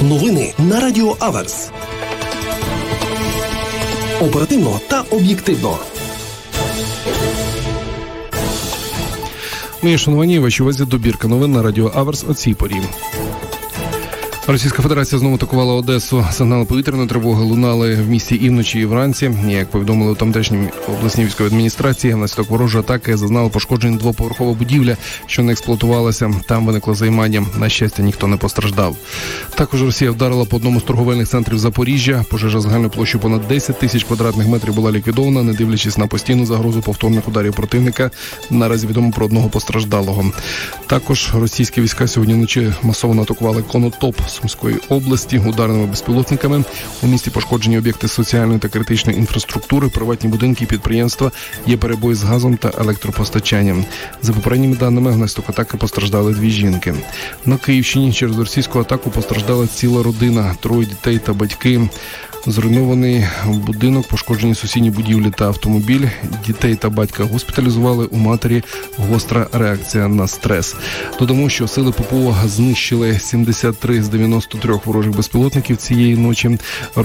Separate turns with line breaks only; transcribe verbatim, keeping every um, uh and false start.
Новини на Радіо Аверс. Оперативно та об'єктивно.
Мої шановані, вашій увазі добірка новин на Радіо Аверс о цій порі. Російська Федерація знову атакувала Одесу. Сигнали повітряної тривоги лунали в місті і вночі, і вранці. Як повідомили у тамтешній обласній військовій адміністрації, внаслідок ворожої атаки зазнала пошкоджень двоповерхова будівля, що не експлуатувалася. Там виникло займання. На щастя, ніхто не постраждав. Також Росія вдарила по одному з торговельних центрів Запоріжжя. Пожежа загальною площею понад десять тисяч квадратних метрів була ліквідована, не дивлячись на постійну загрозу повторних ударів противника. Наразі відомо про одного постраждалого. Також російські війська сьогодні вночі масово атакували Конотоп Сумської області ударними безпілотниками. У місті пошкоджені об'єкти соціальної та критичної інфраструктури, приватні будинки і підприємства, є перебої з газом та електропостачанням. За попередніми даними, внаслідок атаки постраждали дві жінки. На Київщині через російську атаку постраждала ціла родина, троє дітей та батьки. Зруйнований будинок, пошкоджені сусідні будівлі та автомобіль. Дітей та батька госпіталізували, у матері гостра реакція на стрес. Додамо, що сили ППО знищили сімдесят три з дев'яноста трьох ворожих безпілотників цієї ночі.